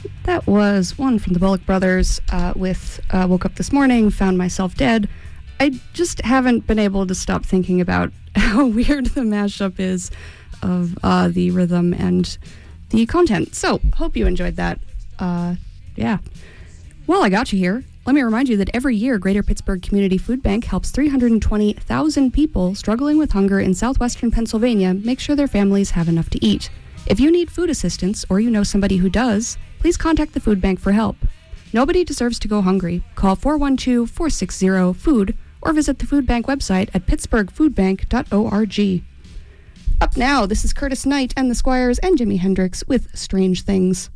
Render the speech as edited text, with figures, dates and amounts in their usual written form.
That was one from the Bullock Brothers with Woke Up This Morning, Found Myself Dead. I just haven't been able to stop thinking about how weird the mashup is of the rhythm and the content. So, hope you enjoyed that. Yeah. While I got you here, let me remind you that every year Greater Pittsburgh Community Food Bank helps 320,000 people struggling with hunger in southwestern Pennsylvania make sure their families have enough to eat. If you need food assistance or you know somebody who does, please contact the food bank for help. Nobody deserves to go hungry. Call 412-460-FOOD or visit the food bank website at pittsburghfoodbank.org. Up now, this is Curtis Knight and the Squires and Jimi Hendrix with Strange Things.